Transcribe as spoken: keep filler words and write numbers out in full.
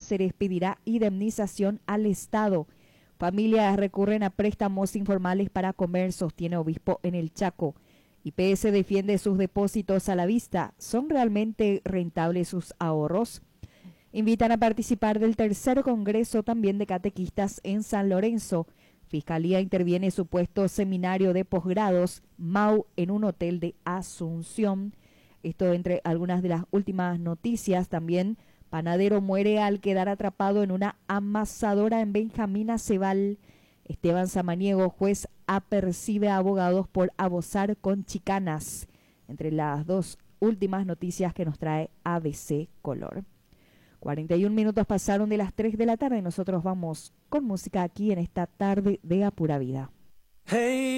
Cáceres pedirá indemnización al Estado. Familias recurren a préstamos informales para comer, sostiene obispo en el Chaco. I P S defiende sus depósitos a la vista. ¿Son realmente rentables sus ahorros? Invitan a participar del tercer congreso también de catequistas en San Lorenzo. Fiscalía interviene supuesto seminario de posgrados M A U en un hotel de Asunción. Esto entre algunas de las últimas noticias. También panadero muere al quedar atrapado en una amasadora en Benjamín Acebal. Esteban Samaniego, juez, apercibe a abogados por abusar con chicanas. Entre las dos últimas noticias que nos trae A B C Color. cuarenta y un minutos pasaron de las tres de la tarde y nosotros vamos con música aquí en esta tarde de A Pura Vida. Hey.